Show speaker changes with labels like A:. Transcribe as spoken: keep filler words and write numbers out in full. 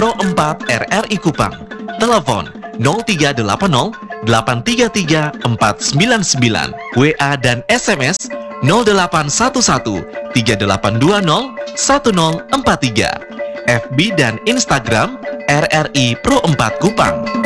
A: Pro empat R R I Kupang. Telepon nol tiga delapan nol delapan tiga tiga empat sembilan sembilan. W A dan S M S nol delapan satu satu tiga delapan dua nol satu nol empat tiga. F B dan Instagram R R I Pro empat Kupang.